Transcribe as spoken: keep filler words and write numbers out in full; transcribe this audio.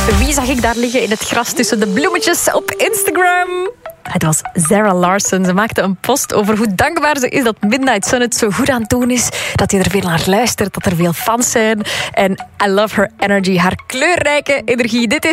Wie zag ik daar liggen in het gras tussen de bloemetjes op Instagram? Het was Zara Larsson. Ze maakte een post over hoe dankbaar ze is dat Midnight Sun het zo goed aan het doen is. Dat je er veel naar luistert, dat er veel fans zijn. En I love her energy, haar kleurrijke energie. Dit is